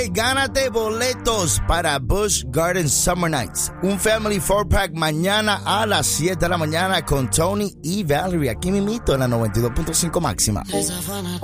que gánate boletos para Busch Garden Summer Nights. Un Family 4-Pack mañana a las 7 de la mañana con Tony y Valerie. Aquí mismito en la 92.5 máxima. Esa fanaticada